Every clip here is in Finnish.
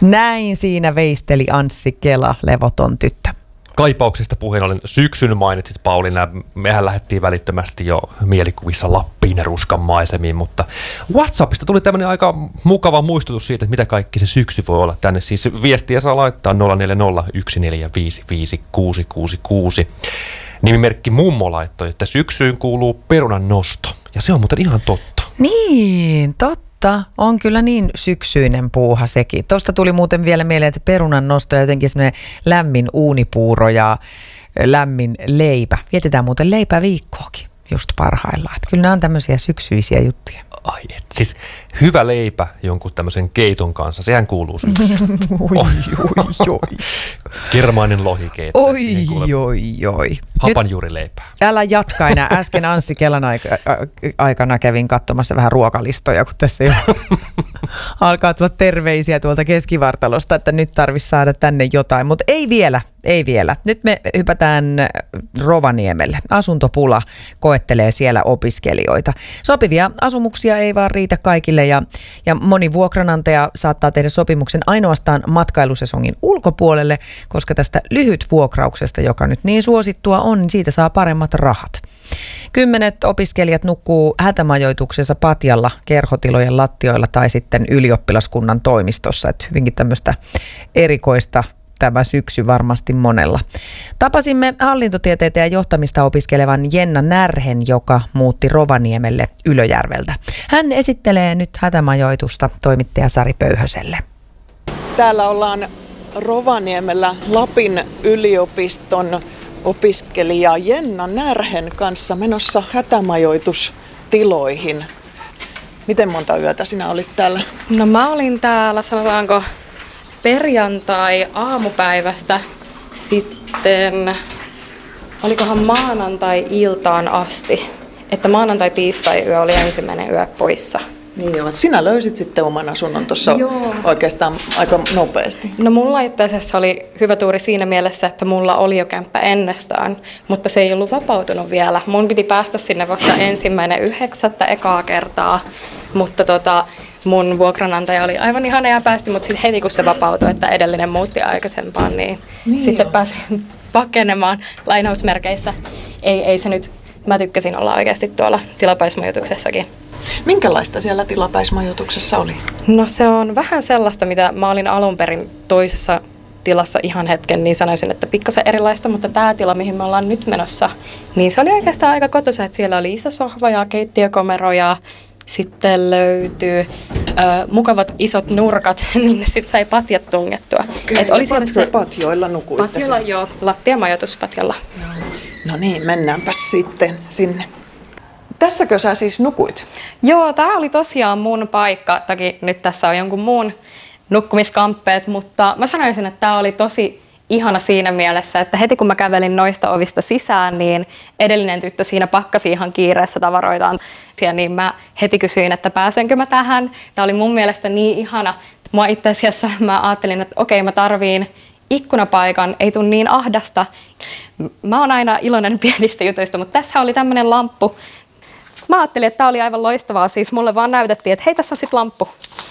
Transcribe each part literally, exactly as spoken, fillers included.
Näin siinä veisteli Anssi Kela, levoton tyttö. Kaipauksista puheen ollen syksyn mainitsit, Pauliina. Mehän lähdettiin välittömästi jo mielikuvissa Lappiin ja Ruskan maisemiin, mutta WhatsAppista tuli tämmöinen aika mukava muistutus siitä, että mitä kaikki se syksy voi olla tänne. Siis viestiä saa laittaa nolla neljä nolla yksi neljä viisi viisi kuusi kuusi kuusi. Nimimerkki Mummo laittoi, että syksyyn kuuluu perunan nosto. Ja se on muuten ihan totta. Niin, totta. On kyllä niin syksyinen puuha sekin. Tuosta tuli muuten vielä mieleen, että perunan nosto ja jotenkin semmoinen lämmin uunipuuro ja lämmin leipä. Vietetään muuten leipäviikkoakin just parhaillaan. Että kyllä nämä on tämmöisiä syksyisiä juttuja. Ai et, siis hyvä leipä jonkun tämmöisen keiton kanssa, sehän kuuluu syksyyn. Oi, oi, oi. Kermainen lohikeitto. Oi, oi, oi. Hapanjuurileipää. Älä jatka enää. Äsken Anssi Kelan aikana kävin katsomassa vähän ruokalistoja, kun tässä jo alkaa tulla terveisiä tuolta keskivartalosta, että nyt tarvitsisi saada tänne jotain. Mutta ei vielä, ei vielä. Nyt me hypätään Rovaniemelle. Asuntopula koettelee siellä opiskelijoita. Sopivia asumuksia ei vaan riitä kaikille ja, ja moni vuokranantaja saattaa tehdä sopimuksen ainoastaan matkailusesongin ulkopuolelle, koska tästä lyhytvuokrauksesta, joka nyt niin suosittua on, niin siitä saa paremmat rahat. Kymmenet opiskelijat nukkuu hätämajoituksessa patjalla, kerhotilojen lattioilla tai sitten ylioppilaskunnan toimistossa. Että hyvinkin tämmöistä erikoista tämä syksy varmasti monella. Tapasimme hallintotieteitä ja johtamista opiskelevan Jenna Närhen, joka muutti Rovaniemelle Ylöjärveltä. Hän esittelee nyt hätämajoitusta toimittaja Sari Pöyhöselle. Täällä ollaan Rovaniemellä Lapin yliopiston opiskelija Jenna Närhen kanssa menossa hätämajoitustiloihin. Miten monta yötä sinä olit täällä? No mä olin täällä, sanotaanko, perjantai-aamupäivästä sitten, olikohan maanantai-iltaan asti. Että maanantai-tiistai-yö oli ensimmäinen yö poissa. Niin joo, sinä löysit sitten oman asunnon tuossa oikeastaan aika nopeasti. No mulla itse asiassa oli hyvä tuuri siinä mielessä, että mulla oli jo kämppä ennestään, mutta se ei ollut vapautunut vielä. Mun piti päästä sinne vasta ensimmäinen yhdeksättä ekaa kertaa, mutta tota, mun vuokranantaja oli aivan ihana ja päästi, mutta sitten heti kun se vapautui, että edellinen muutti aikaisempaan, niin, niin sitten pääsin pakenemaan lainausmerkeissä. Ei, ei se nyt, mä tykkäsin olla oikeasti tuolla tilapäismajoituksessakin. Minkälaista siellä tilapäismajoituksessa oli? No se on vähän sellaista, mitä mä olin alun perin toisessa tilassa ihan hetken, niin sanoisin, että pikkasen erilaista, mutta tämä tila, mihin me ollaan nyt menossa, niin se oli oikeastaan aika kotoisa, että siellä oli iso sohva ja keittiökomero ja sitten löytyy ö, mukavat isot nurkat, niin ne sitten sai patjat tungettua. Okei, Et oli patjo, siinä, patjoilla nukuitte? Patjoilla joo, lattiamajoituspatjalla. No niin, mennäänpäs sitten sinne. Tässäkö sä siis nukuit? Joo, tämä oli tosiaan mun paikka. Toki nyt tässä on jonkun muun nukkumiskamppeet, mutta mä sanoisin, että tämä oli tosi ihana siinä mielessä, että heti kun mä kävelin noista ovista sisään, niin edellinen tyttö siinä pakkasi ihan kiireessä tavaroitaan. Ja niin mä heti kysyin, että pääsenkö mä tähän. Tämä oli mun mielestä niin ihana. Mua itse asiassa mä ajattelin, että okei, mä tarviin ikkunapaikan, ei tule niin ahdasta. Mä oon aina iloinen pienistä jutuista, mutta tässä oli tämmöinen lamppu. Mä ajattelin, että tämä oli aivan loistavaa. Siis mulle vaan näytettiin, että hei, tässä on sitten lamppu.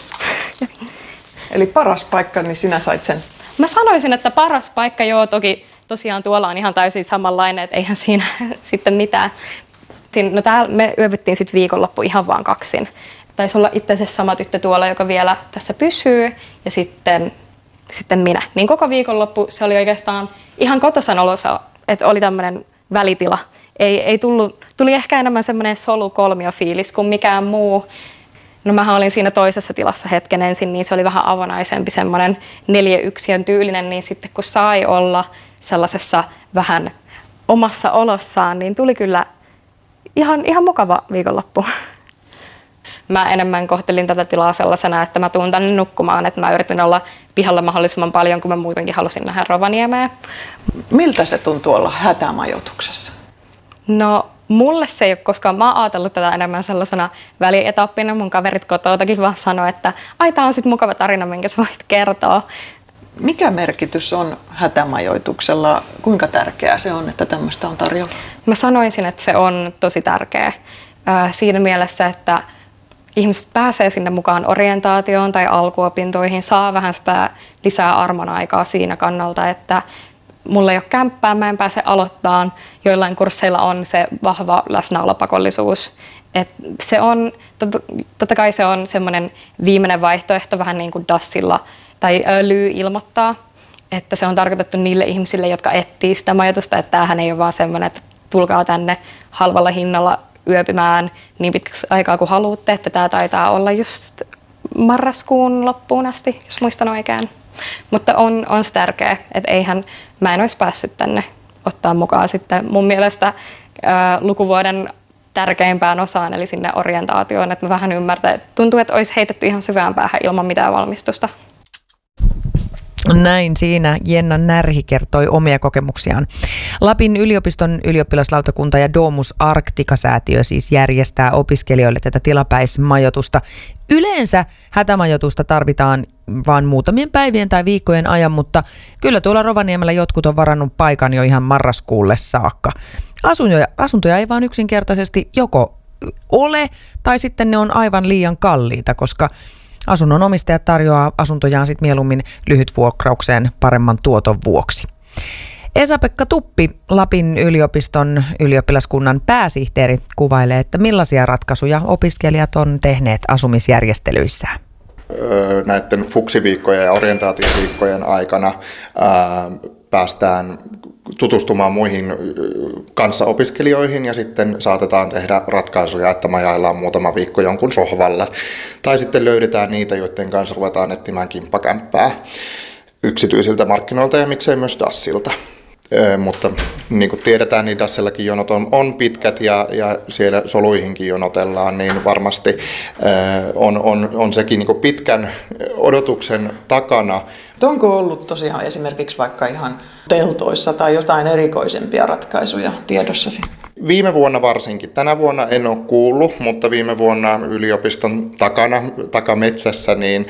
Eli paras paikka, niin sinä sait sen? Mä sanoisin, että paras paikka, joo, toki tosiaan tuolla on ihan täysin samanlainen, että eihän siinä sitten mitään. No täällä me yövyttiin sitten viikonloppu ihan vaan kaksin. Taisi olla itse asiassa sama tyttö tuolla, joka vielä tässä pysyy, ja sitten, sitten minä. Niin koko viikonloppu se oli oikeastaan ihan kotosan olossa, että oli tämmöinen välitila. Ei, ei tullut, tuli ehkä enemmän semmoinen solukolmio-fiilis kuin mikään muu. No mähän olin siinä toisessa tilassa hetken ensin, niin se oli vähän avonaisempi, semmoinen neljäyksiön tyylinen, niin sitten kun sai olla sellaisessa vähän omassa olossaan, niin tuli kyllä ihan, ihan mukava viikonloppu. Mä enemmän kohtelin tätä tilaa sellaisena, että mä tuun tänne nukkumaan, että mä yritin olla pihalla mahdollisimman paljon, kun mä muutenkin halusin nähdä Rovaniemeä. Miltä se tuntuu olla hätämajoituksessa? No mulle se ei ole koskaan, mä oon ajatellut tätä enemmän sellaisena välietappina. Mun kaverit kotoutakin vaan sanoi, että ai tää on sit mukava tarina, minkä sä voit kertoa. Mikä merkitys on hätämajoituksella? Kuinka tärkeää se on, että tämmöistä on tarjolla? Mä sanoisin, että se on tosi tärkeä. Siinä mielessä, että ihmiset pääsee sinne mukaan orientaatioon tai alkuopintoihin, saa vähän sitä lisää armon aikaa siinä kannalta, että mulla ei ole kämppää, mä en pääse aloittamaan. Joillain kursseilla on se vahva läsnäolopakollisuus. Et se on, totta kai se on semmoinen viimeinen vaihtoehto vähän niin kuin Dassilla tai Lyy ilmoittaa, että se on tarkoitettu niille ihmisille, jotka etsii sitä majoitusta, että tämähän ei ole vaan semmoinen, että tulkaa tänne halvalla hinnalla yöpymään niin pitkäksi aikaa kuin haluatte, että tämä taitaa olla just marraskuun loppuun asti, jos muistan oikein. Mutta on, on se tärkeää, että eihän mä en olisi päässyt tänne ottaa mukaan sitten mun mielestä ää, lukuvuoden tärkeimpään osaan, eli sinne orientaatioon, että mä vähän ymmärtän, että tuntuu, että olisi heitetty ihan syvään päähän ilman mitään valmistusta. Näin siinä Jenna Närhi kertoi omia kokemuksiaan. Lapin yliopiston ylioppilaslautakunta ja Domus Arctica-säätiö siis järjestää opiskelijoille tätä tilapäismajoitusta. Yleensä hätämajoitusta tarvitaan vain muutamien päivien tai viikkojen ajan, mutta kyllä tuolla Rovaniemellä jotkut on varannut paikan jo ihan marraskuulle saakka. Asuntoja, asuntoja ei vaan yksinkertaisesti joko ole tai sitten ne on aivan liian kalliita, koska asunnon omistajat tarjoaa asuntojaan sit mieluummin lyhytvuokraukseen paremman tuoton vuoksi. Esa-Pekka Tuppi, Lapin yliopiston ylioppilaskunnan pääsihteeri, kuvailee, että millaisia ratkaisuja opiskelijat on tehneet asumisjärjestelyissään. Näiden fuksiviikkojen ja orientaatioviikkojen aikana ää, päästään tutustumaan muihin kanssaopiskelijoihin ja sitten saatetaan tehdä ratkaisuja, että majaillaan muutama viikko jonkun sohvalla. Tai sitten löydetään niitä, joiden kanssa ruvetaan etsimään kimppakämppää yksityisiltä markkinoilta ja miksei myös Dassilta. Ö, mutta niin kuin tiedetään, niin Dassillakin jonot on, on pitkät ja, ja siellä soluihinkin jonotellaan, niin varmasti ö, on, on, on sekin niin kuin pitkän odotuksen takana. Onko ollut tosiaan esimerkiksi vaikka ihan teltoissa tai jotain erikoisempia ratkaisuja tiedossasi? Viime vuonna varsinkin. Tänä vuonna en ole kuullut, mutta viime vuonna yliopiston takana, takametsässä niin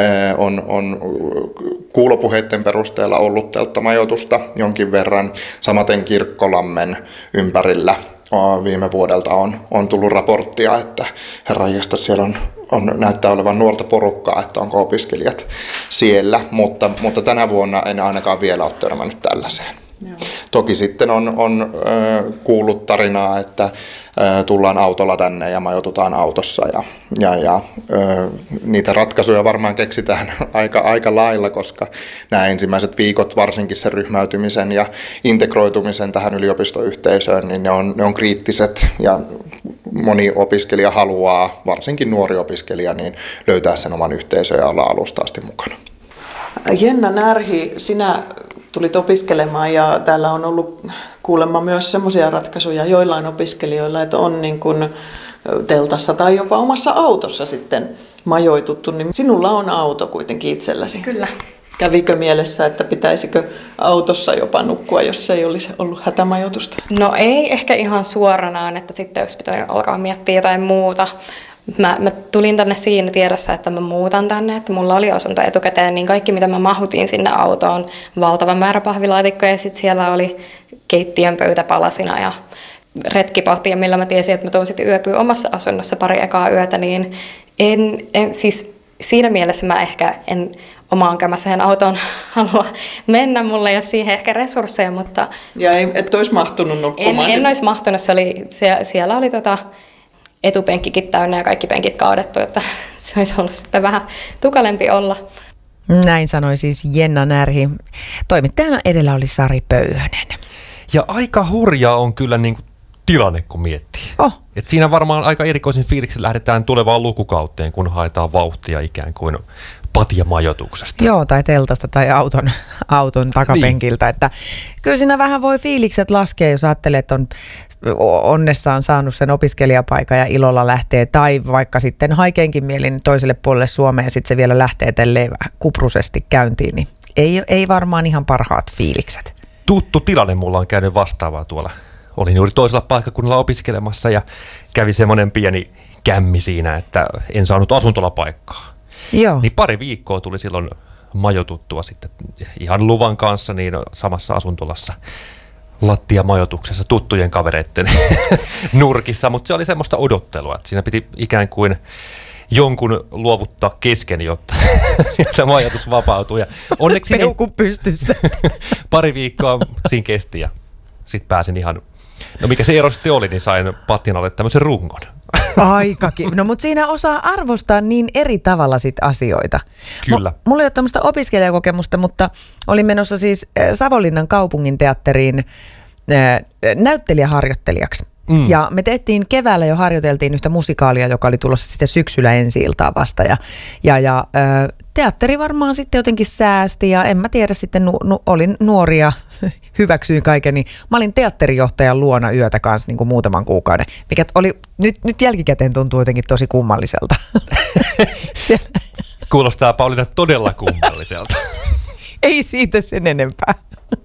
on, on kuulopuheiden perusteella ollut telttamajoitusta jonkin verran. Samaten Kirkkolammen ympärillä viime vuodelta on, on tullut raporttia, että herranjestas siellä on, on, näyttää olevan nuorta porukkaa, että onko opiskelijat siellä, mutta, mutta tänä vuonna en ainakaan vielä ole törmännyt tällaiseen. Joo. Toki sitten on, on äh, kuullut tarinaa, että äh, tullaan autolla tänne ja majoitutaan autossa ja, ja, ja äh, niitä ratkaisuja varmaan keksitään aika, aika lailla, koska nämä ensimmäiset viikot varsinkin sen ryhmäytymisen ja integroitumisen tähän yliopistoyhteisöön, niin ne on, ne on kriittiset ja moni opiskelija haluaa, varsinkin nuori opiskelija, niin löytää sen oman yhteisön ja olla alusta asti mukana. Jenna Närhi, sinä tulit opiskelemaan ja täällä on ollut kuulemma myös semmoisia ratkaisuja joillain opiskelijoilla, että on niin kuin teltassa tai jopa omassa autossa sitten majoituttu, niin sinulla on auto kuitenkin itselläsi. Kyllä. Kävikö mielessä, että pitäisikö autossa jopa nukkua, jos ei olisi ollut hätämajoitusta? No ei ehkä ihan suoranaan, että sitten olisi pitänyt alkaa miettiä jotain muuta. Mä, mä tulin tänne siinä tiedossa, että mä muutan tänne, että mulla oli asunto etukäteen, niin kaikki mitä mä mahutin sinne autoon, valtava määrä pahvilaatikkoja ja sitten siellä oli keittiön pöytä palasina ja retkipahtia, millä mä tiesin, että mä tuun sitten yöpyä omassa asunnossa pari ekaa yötä, niin en, en siis siinä mielessä mä ehkä en omaan kämäseen autoon halua mennä, mulla ei ole siihen ehkä resursseja, mutta ja ei, et olisi mahtunut nukkumaan? En, en olisi mahtunut, se oli, siellä, siellä oli tota etupenkkikin täynnä ja kaikki penkit kaadettu, että se olisi ollut sitten vähän tukalempi olla. Näin sanoi siis Jenna Närhi. Toimittajana edellä oli Sari Pöyhönen. Ja aika hurjaa on kyllä niin kuin tilanne, kun miettii. Oh. Et siinä varmaan aika erikoisin fiiliksi lähdetään tulevaan lukukauteen, kun haetaan vauhtia ikään kuin patjamajoituksesta. Joo, tai teltasta tai auton, auton takapenkiltä. Niin. Että kyllä siinä vähän voi fiilikset laskea, jos ajattelee, että on onnessaan saanut sen opiskelijapaikan ja ilolla lähtee, tai vaikka sitten haikeenkin mielin toiselle puolelle Suomeen ja sitten se vielä lähtee tälleen kuprusesti käyntiin, niin ei, ei varmaan ihan parhaat fiilikset. Tuttu tilanne mulla on käynyt vastaavaa tuolla. Olin juuri toisella paikkakunnalla opiskelemassa ja kävi semmoinen pieni kämmi siinä, että en saanut asuntolapaikkaa. Joo. Niin pari viikkoa tuli silloin majoituttua sitten ihan luvan kanssa niin samassa asuntolassa lattiamajoituksessa tuttujen kavereitten nurkissa, mutta se oli semmoista odottelua, että siinä piti ikään kuin jonkun luovuttaa kesken, jotta sieltä ajatus vapautuu. Ja onneksi Peukku pystyssä. pari viikkoa siinä kesti ja sitten pääsin ihan, no mikä se ero sitten oli, niin sain patinalle tämmöisen rungon. Aikakin. No mutta siinä osaa arvostaa niin eri tavalla sit asioita. Kyllä. M- mulla ei ole tämmöistä opiskelijakokemusta, mutta olin menossa siis Savonlinnan kaupunginteatteriin näyttelijäharjoittelijaksi. Mm. Ja me tehtiin keväällä jo harjoiteltiin yhtä musikaalia, joka oli tulossa sitten syksyllä ensi-iltaan vasta. Ja, ja, ja ö, teatteri varmaan sitten jotenkin säästi ja en mä tiedä sitten, nu, nu, olin nuori ja hyväksyin kaiken. Niin mä olin teatterijohtajan luona yötä kanssa niin kuin muutaman kuukauden, mikä oli, nyt, nyt jälkikäteen tuntuu jotenkin tosi kummalliselta. Kuulostaa Pauliina todella kummalliselta. Ei siitä sen enempää.